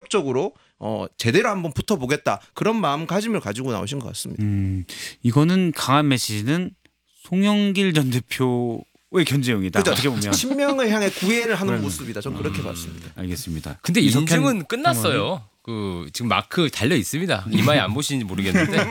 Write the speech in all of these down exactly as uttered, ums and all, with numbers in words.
본격적으로 어, 제대로 한번 붙어보겠다 그런 마음가짐을 가지고 나오신 것 같습니다. 음, 이거는 강한 메시지는 송영길 전 대표의 견제용이다. 그렇죠. 어떻게 보면 친명을 향해 구애를 하는 그러면. 모습이다. 저는 그렇게 봤습니다. 알겠습니다. 근데 이석현 인증은 끝났어요. 그 지금 마크 달려 있습니다. 이마에 안 보시는지 모르겠는데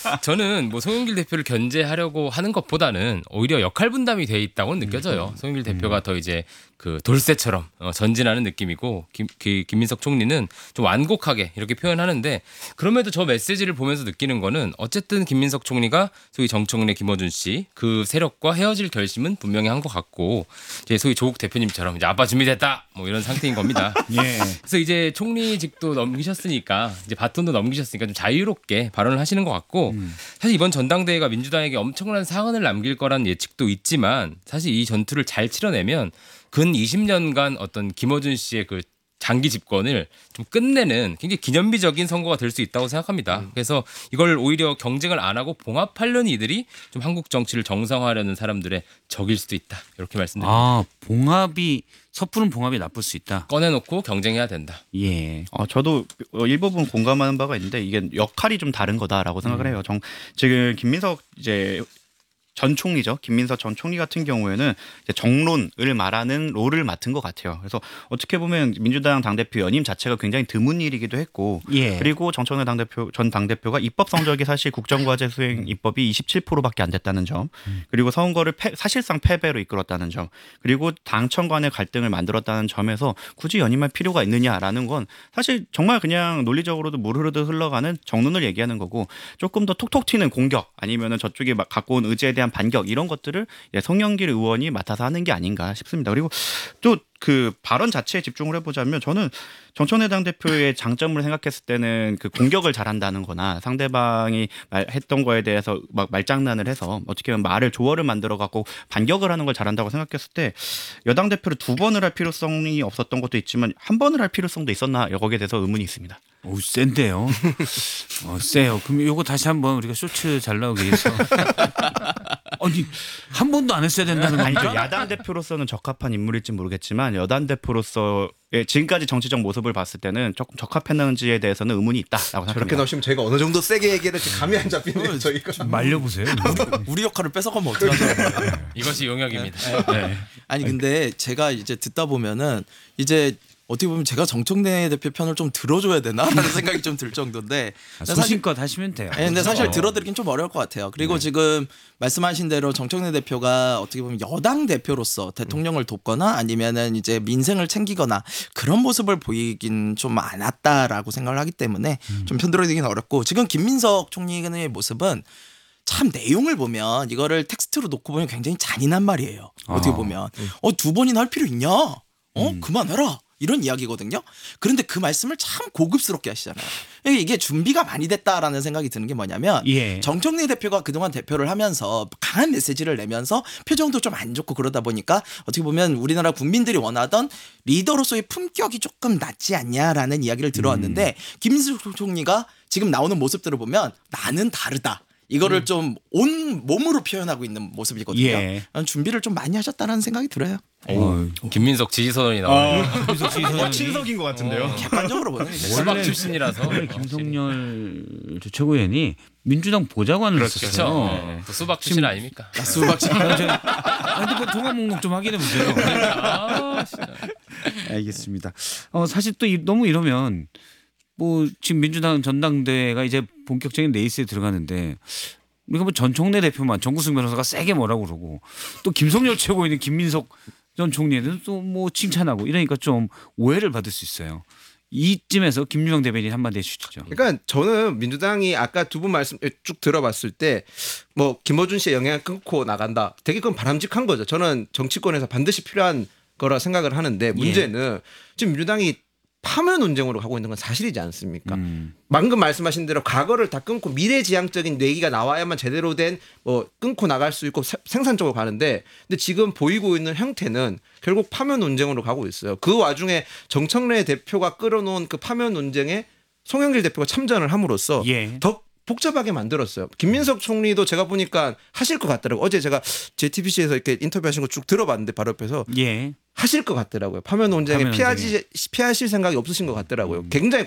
저는 뭐 송영길 대표를 견제하려고 하는 것보다는 오히려 역할 분담이 돼 있다고는 느껴져요. 송영길 대표가 더 이제 그 돌쇠처럼 어, 전진하는 느낌이고 김, 그, 김민석 총리는 좀 완곡하게 이렇게 표현하는데 그럼에도 저 메시지를 보면서 느끼는 거는 어쨌든 김민석 총리가 소위 정청래 김어준 씨 그 세력과 헤어질 결심은 분명히 한 것 같고 이제 소위 조국 대표님처럼 이제 아빠 준비됐다 뭐 이런 상태인 겁니다. 예. 그래서 이제 총리직도 넘기셨으니까 이제 바톤도 넘기셨으니까 좀 자유롭게 발언을 하시는 것 같고 음. 사실 이번 전당대회가 민주당에게 엄청난 상흔을 남길 거라는 예측도 있지만 사실 이 전투를 잘 치러내면 근 이십 년간 어떤 김어준 씨의 그 장기 집권을 좀 끝내는 굉장히 기념비적인 선거가 될 수 있다고 생각합니다. 그래서 이걸 오히려 경쟁을 안 하고 봉합하려는 이들이 좀 한국 정치를 정상화하려는 사람들의 적일 수도 있다. 이렇게 말씀드립니다. 아, 봉합이 섣부른 봉합이 나쁠 수 있다. 꺼내놓고 경쟁해야 된다. 예. 어, 저도 일부분 공감하는 바가 있는데 이게 역할이 좀 다른 거다라고 생각을 해요. 정, 지금 김민석 이제 전 총리죠. 김민석 전 총리 같은 경우에는 이제 정론을 말하는 롤을 맡은 것 같아요. 그래서 어떻게 보면 민주당 당대표 연임 자체가 굉장히 드문 일이기도 했고 예. 그리고 정청래 당대표 전 당대표가 입법 성적이 사실 국정과제 수행 입법이 이십칠 퍼센트밖에 안 됐다는 점 그리고 선거를 패, 사실상 패배로 이끌었다는 점 그리고 당청 간의 갈등을 만들었다는 점에서 굳이 연임할 필요가 있느냐라는 건 사실 정말 그냥 논리적으로도 물 흐르듯 흘러가는 정론을 얘기하는 거고 조금 더 톡톡 튀는 공격 아니면은 저쪽이 갖고 온 의지에 대한 반격 이런 것들을 송영길 의원이 맡아서 하는 게 아닌가 싶습니다. 그리고 또 그 발언 자체에 집중을 해보자면 저는 정청래 당대표의 장점을 생각했을 때는 그 공격을 잘한다는 거나 상대방이 말, 했던 거에 대해서 막 말장난을 해서 어떻게 보면 말을 조어를 만들어 갖고 반격을 하는 걸 잘한다고 생각했을 때 여당 대표를 두 번을 할 필요성이 없었던 것도 있지만 한 번을 할 필요성도 있었나 거기에 대해서 의문이 있습니다. 오, 센데요. 어, 세요. 그럼 요거 다시 한번 우리가 쇼츠 잘 나오기 위해서 아니 한 번도 안 했어야 된다는 아니, 겁니까? 야당 대표로서는 적합한 인물일지 모르겠지만 여당 대표로서의 지금까지 정치적 모습을 봤을 때는 조금 적합했는지에 대해서는 의문이 있다라고 생각합니다. 저렇게 나오시면 저희가 어느 정도 세게 얘기할지 감이 안 잡히네요. 저희가. 말려보세요. 우리 역할을 뺏어가면 어떡하죠? 이것이 용역입니다. 네. 아니 근데 제가 이제 듣다 보면은 이제 어떻게 보면 제가 정청래 대표 편을 좀 들어줘야 되나라는 생각이 좀 들 정도인데 아, 소신껏 하시면 돼요. 네, 근데 사실 그렇죠. 들어드리긴 좀 어려울 것 같아요. 그리고 네. 지금 말씀하신 대로 정청래 대표가 어떻게 보면 여당 대표로서 대통령을 돕거나 아니면은 이제 민생을 챙기거나 그런 모습을 보이긴 좀 않았다라고 생각을 하기 때문에 음. 좀 편들어드리긴 어렵고 지금 김민석 총리의 모습은 참 내용을 보면 이거를 텍스트로 놓고 보면 굉장히 잔인한 말이에요. 어떻게 아. 보면 어, 두 번이나 할 필요 있냐? 어 음. 그만해라. 이런 이야기거든요. 그런데 그 말씀을 참 고급스럽게 하시잖아요. 이게 준비가 많이 됐다라는 생각이 드는 게 뭐냐면 예. 정청래 대표가 그동안 대표를 하면서 강한 메시지를 내면서 표정도 좀 안 좋고 그러다 보니까 어떻게 보면 우리나라 국민들이 원하던 리더로서의 품격이 조금 낮지 않냐라는 이야기를 들어왔는데 음. 김민석 총리가 지금 나오는 모습들을 보면 나는 다르다. 이거를 음. 좀 온 몸으로 표현하고 있는 모습이거든요. 예. 준비를 좀 많이 하셨다는 생각이 들어요. 어, 김민석 지지선언이 나오네요. 김민석 씨 어, 친석인 것 같은데요. 객관적으로 보는 게 수박 출신이라서 원래 김성열 저 최고위원이 민주당 보좌관을 그렇죠. 했었어요. 네. 또 수박 출신 아닙니까? 수박 아, 근데 그 통합 목록 좀 확인해 보세요. 아, 진짜. 알겠습니다. 어, 사실 또 이, 너무 이러면 뭐 지금 민주당 전당대회가 이제 본격적인 레이스에 들어가는데 우리가 뭐 전총래 대표만 정구승 변호사가 세게 뭐라고 그러고 또 김성열 최고위는 김민석 전 총리는 또 뭐 칭찬하고 이러니까 좀 오해를 받을 수 있어요. 이쯤에서 김유영 대변인 한마디 해주시죠. 그러니까 저는 민주당이 아까 두 분 말씀 쭉 들어봤을 때 뭐 김어준 씨의 영향을 끊고 나간다. 되게 그건 바람직한 거죠. 저는 정치권에서 반드시 필요한 거라 생각을 하는데 문제는 지금 민주당이 파면 논쟁으로 가고 있는 건 사실이지 않습니까? 음. 방금 말씀하신 대로 과거를 다 끊고 미래지향적인 내기가 나와야만 제대로 된 뭐 끊고 나갈 수 있고 세, 생산적으로 가는데 근데 지금 보이고 있는 형태는 결국 파면 논쟁으로 가고 있어요. 그 와중에 정청래 대표가 끌어놓은 그 파면 논쟁에 송영길 대표가 참전을 함으로써 예. 더 복잡하게 만들었어요. 김민석 총리도 제가 보니까 하실 것 같더라고요. 어제 제가 제이티비씨에서 이렇게 인터뷰하신 거 쭉 들어봤는데 바로 옆에서 예. 하실 것 같더라고요. 파면 논쟁에 파면 피하지, 피하실 생각이 없으신 것 같더라고요. 굉장히